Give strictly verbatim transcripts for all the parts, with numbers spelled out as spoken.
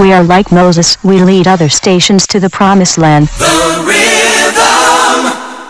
We are like Moses, we lead other stations to the promised land. The Rhythm.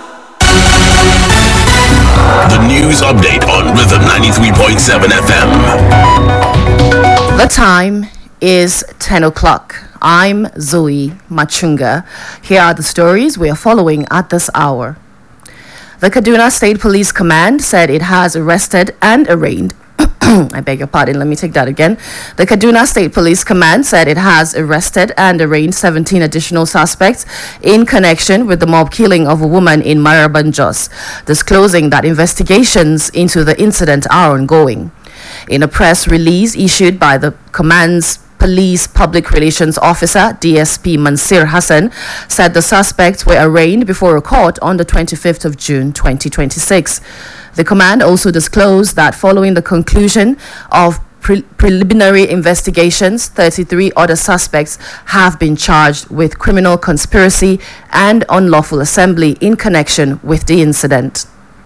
The news update on Rhythm ninety-three point seven F M. The time is ten o'clock. I'm Zoe Machunga. Here are the stories we are following at this hour. The Kaduna State Police Command said it has arrested and arraigned I beg your pardon, let me take that again. The Kaduna State Police Command said it has arrested and arraigned seventeen additional suspects in connection with the mob killing of a woman in Maraban, Jos, disclosing that investigations into the incident are ongoing. In a press release issued by the command's Police Public Relations Officer, D S P Mansir Hassan, said the suspects were arraigned before a court on the twenty-fifth of June twenty twenty-six. The command also disclosed that following the conclusion of pre- preliminary investigations, thirty-three other suspects have been charged with criminal conspiracy and unlawful assembly in connection with the incident.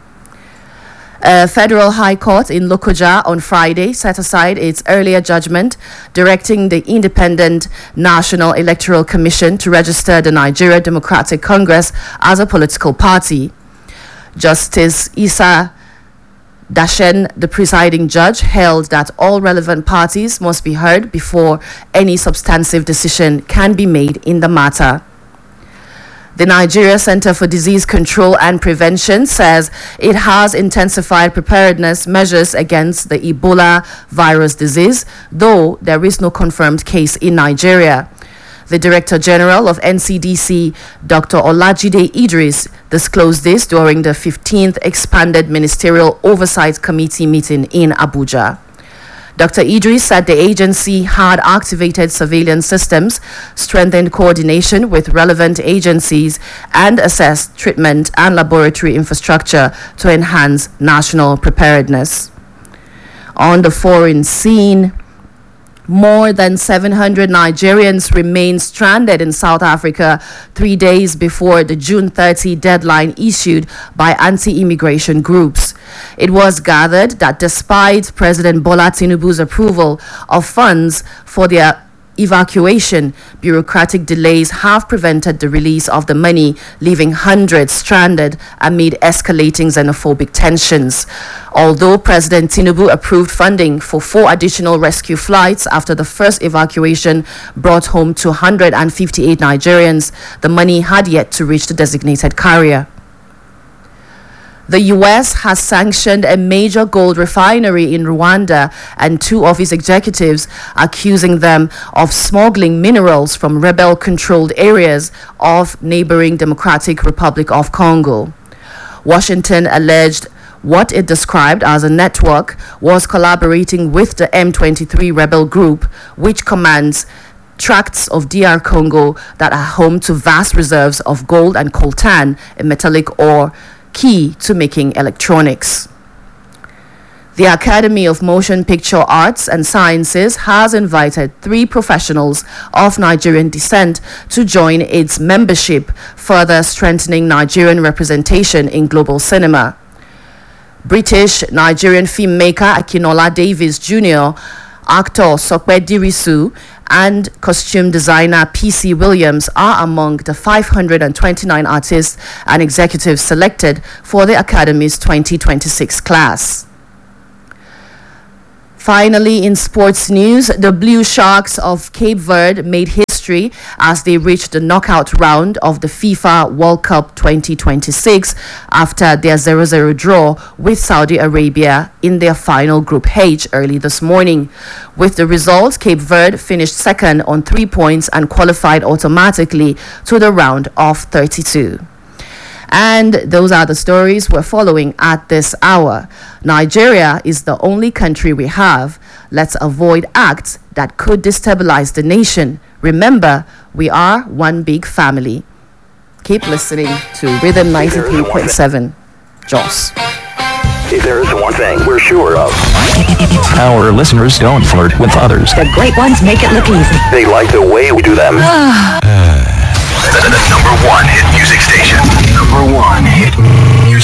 A federal high court in Lokoja on Friday set aside its earlier judgment directing the Independent National Electoral Commission to register the Nigeria Democratic Congress as a political party. Justice Isa Dashen, the presiding judge, held that all relevant parties must be heard before any substantive decision can be made in the matter. The Nigeria Center for Disease Control and Prevention says it has intensified preparedness measures against the Ebola virus disease, though there is no confirmed case in Nigeria. The Director General of N C D C, Doctor Olajide Idris, disclosed this during the fifteenth Expanded Ministerial Oversight Committee meeting in Abuja. Doctor Idris said the agency had activated surveillance systems, strengthened coordination with relevant agencies, and assessed treatment and laboratory infrastructure to enhance national preparedness. On the foreign scene, more than seven hundred Nigerians remain stranded in South Africa three days before the June thirtieth deadline issued by anti-immigration groups. It was gathered that despite President Bola Tinubu's approval of funds for their evacuation, bureaucratic delays have prevented the release of the money, leaving hundreds stranded amid escalating xenophobic tensions. Although President Tinubu approved funding for four additional rescue flights after the first evacuation brought home two hundred fifty-eight Nigerians, the money had yet to reach the designated carrier. The U S has sanctioned a major gold refinery in Rwanda and two of its executives, accusing them of smuggling minerals from rebel-controlled areas of neighboring Democratic Republic of Congo. Washington alleged what it described as a network was collaborating with the M twenty-three rebel group, which commands tracts of D R Congo that are home to vast reserves of gold and coltan, a metallic ore key to making electronics. The Academy of Motion Picture Arts and Sciences has invited three professionals of Nigerian descent to join its membership, further strengthening Nigerian representation in global cinema. British Nigerian filmmaker Akinola Davis Junior, actor Sokwe Dirisu, and costume designer P C Williams are among the five hundred twenty-nine artists and executives selected for the Academy's twenty twenty-six class. Finally, in sports news, the Blue Sharks of Cape Verde made history as they reached the knockout round of the FIFA World Cup twenty twenty-six after their zero zero draw with Saudi Arabia in their final Group H early this morning. With the result, Cape Verde finished second on three points and qualified automatically to the round of thirty-two. And those are the stories we're following at this hour. Nigeria is the only country we have. Let's avoid acts that could destabilize the nation. Remember, we are one big family. Keep listening to Rhythm ninety-three point seven, Jos. If there is one thing we're sure of, our listeners don't flirt with others. The great ones make it look easy. They like the way we do them. The number one hit music station. Number one hit music